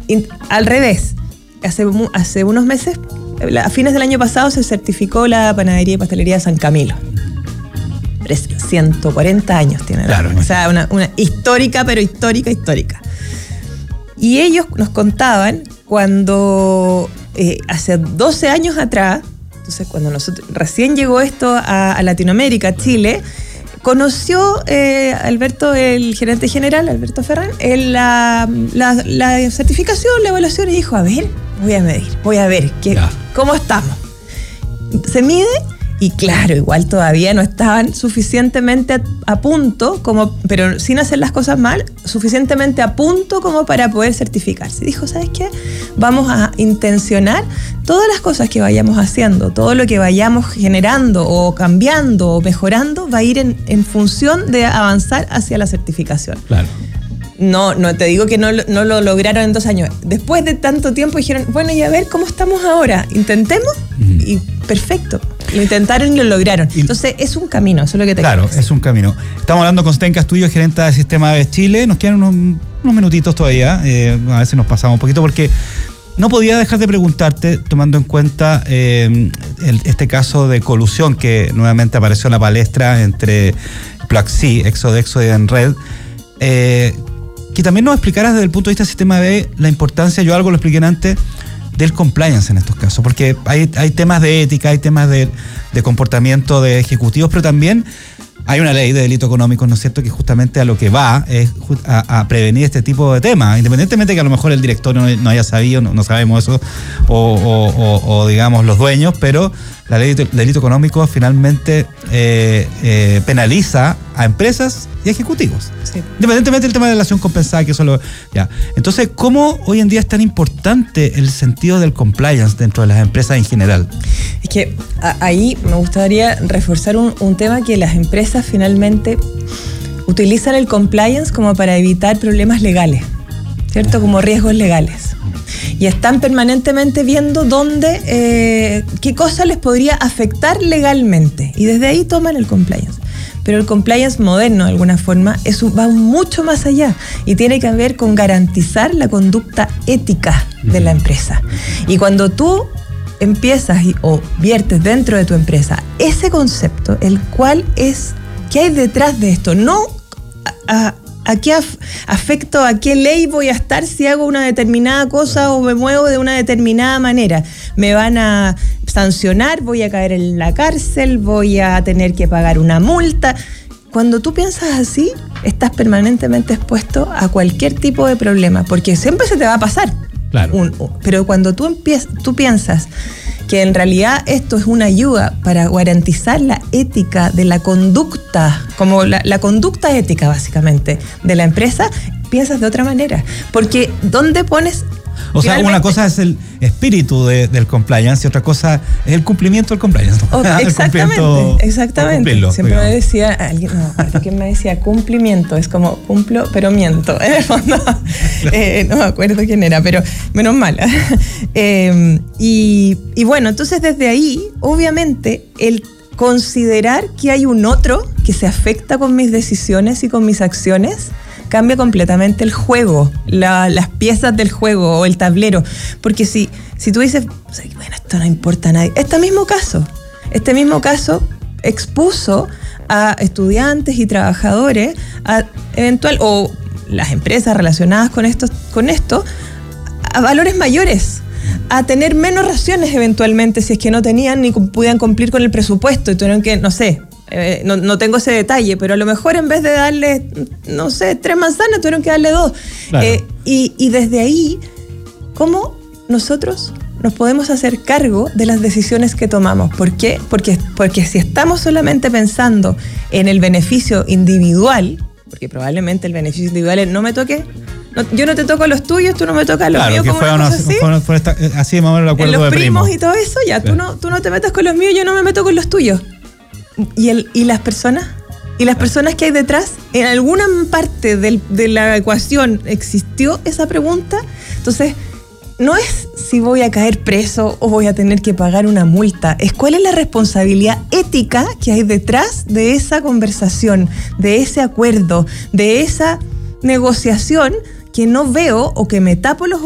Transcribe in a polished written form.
al revés. Hace unos meses, a fines del año pasado, se certificó la panadería y pastelería de San Camilo. 140 años tiene. Claro. O sea, una histórica, pero histórica. Y ellos nos contaban cuando hace 12 años atrás, entonces cuando recién llegó esto a Latinoamérica, a Chile, conoció Alberto, el gerente general, Alberto Ferrán, la certificación, la evaluación, y dijo, a ver, voy a ver cómo estamos. Se mide. Y claro, igual todavía no estaban suficientemente a punto, pero sin hacer las cosas mal, suficientemente a punto como para poder certificarse. Dijo, ¿sabes qué? Vamos a intencionar todas las cosas que vayamos haciendo, todo lo que vayamos generando o cambiando o mejorando, va a ir en función de avanzar hacia la certificación. Claro. No te digo que no lo lograron en 2 años. Después de tanto tiempo dijeron, bueno, y a ver cómo estamos ahora. Intentemos y perfecto. Lo intentaron y lo lograron. Entonces es un camino, eso es lo que te quiero decir. Es un camino. Estamos hablando con Sten Castillo, gerente de Sistema de Chile. Nos quedan unos minutitos todavía. A veces nos pasamos un poquito porque no podía dejar de preguntarte, tomando en cuenta este caso de colusión que nuevamente apareció en la palestra entre Pluxee, Exodexo y Enred. Que también nos explicaras desde el punto de vista del sistema B la importancia, yo algo lo expliqué antes, del compliance en estos casos, porque hay temas de ética, hay temas de comportamiento de ejecutivos, pero también hay una ley de delito económico, ¿no es cierto?, que justamente a lo que va es a prevenir este tipo de temas, independientemente de que a lo mejor el directorio no haya sabido, no sabemos eso, o digamos los dueños, pero la ley de delito económico finalmente penaliza a empresas y ejecutivos. Sí. Independientemente del tema de la relación compensada, que eso ya. Entonces, ¿cómo hoy en día es tan importante el sentido del compliance dentro de las empresas en general? Es que ahí me gustaría reforzar un tema que las empresas finalmente utilizan el compliance como para evitar problemas legales, ¿cierto? Como riesgos legales. Y están permanentemente viendo qué cosa les podría afectar legalmente. Y desde ahí toman el compliance. Pero el compliance moderno, de alguna forma, va mucho más allá y tiene que ver con garantizar la conducta ética de la empresa. Y cuando tú empiezas o viertes dentro de tu empresa ese concepto, el cual es, ¿qué hay detrás de esto? No a qué afecto, a qué ley voy a estar si hago una determinada cosa o me muevo de una determinada manera. Me van a sancionar, voy a caer en la cárcel, voy a tener que pagar una multa. Cuando tú piensas así, estás permanentemente expuesto a cualquier tipo de problema, porque siempre se te va a pasar. Claro. Pero cuando tú piensas que en realidad esto es una ayuda para garantizar la ética de la conducta, como la conducta ética básicamente de la empresa, piensas de otra manera. Porque ¿dónde pones? O sea, una cosa es el espíritu del compliance y otra cosa es el cumplimiento del compliance. Exactamente. Siempre me decía alguien, no me acuerdo quién me decía, cumplimiento, es como cumplo pero miento. En el fondo, no me acuerdo quién era, pero menos mal. Y bueno, entonces desde ahí, obviamente, el considerar que hay un otro que se afecta con mis decisiones y con mis acciones cambia completamente el juego, las piezas del juego o el tablero. Porque si tú dices, bueno, esto no importa a nadie. Este mismo caso expuso a estudiantes y trabajadores o las empresas relacionadas con esto a valores mayores, a tener menos raciones eventualmente si es que no tenían ni podían cumplir con el presupuesto y tuvieron que, no sé, no tengo ese detalle, pero a lo mejor en vez de darle, no sé, 3 manzanas, tuvieron que darle 2. Claro. Y desde ahí, ¿cómo nosotros nos podemos hacer cargo de las decisiones que tomamos? ¿Por qué? Porque si estamos solamente pensando en el beneficio individual, porque probablemente el beneficio individual no me toque, yo no te toco los tuyos, tú no me tocas los míos, como una cosa así. Así más o menos el acuerdo en los de primos y todo eso, ya, claro. tú no te metas con los míos, yo no me meto con los tuyos. ¿Y las personas? ¿Y las personas que hay detrás? ¿En alguna parte de la ecuación existió esa pregunta? Entonces, no es si voy a caer preso o voy a tener que pagar una multa, es cuál es la responsabilidad ética que hay detrás de esa conversación, de ese acuerdo, de esa negociación que no veo o que me tapo los